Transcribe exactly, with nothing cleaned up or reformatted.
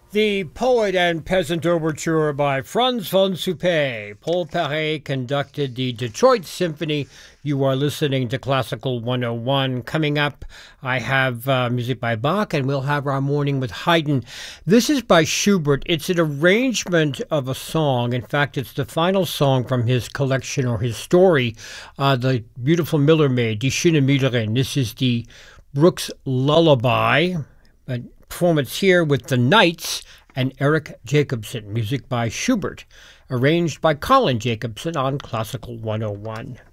The Poet and Peasant Overture by Franz von Suppé. Paul Paret conducted the Detroit Symphony. You are listening to Classical one oh one. Coming up, I have uh, music by Bach, and we'll have our morning with Haydn. This is by Schubert. It's an arrangement of a song. In fact, it's the final song from his collection or his story, uh, The Beautiful Miller Maid, Die Schöne Müllerin. This is the Brooks Lullaby. But performance here with the Knights and Eric Jacobson. Music by Schubert, arranged by Colin Jacobson on Classical one oh one.